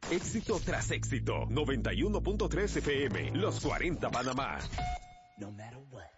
Éxito tras éxito. 91.3 FM, Los 40 Panamá. No matter what.